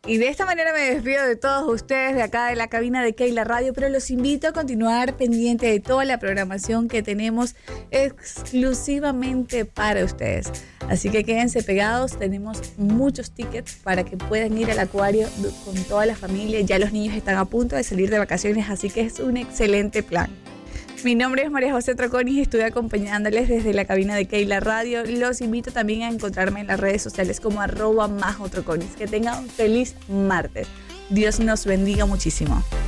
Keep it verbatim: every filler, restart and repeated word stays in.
Y de esta manera me despido de todos ustedes de acá de la cabina de Keila Radio, pero los invito a continuar pendiente de toda la programación que tenemos exclusivamente para ustedes. Así que quédense pegados, tenemos muchos tickets para que puedan ir al acuario con toda la familia. Ya los niños están a punto de salir de vacaciones, así que es un excelente plan. Mi nombre es María José Troconis y estoy acompañándoles desde la cabina de Keila Radio. Los invito también a encontrarme en las redes sociales como arroba Majo Troconis. Que tengan un feliz martes. Dios nos bendiga muchísimo.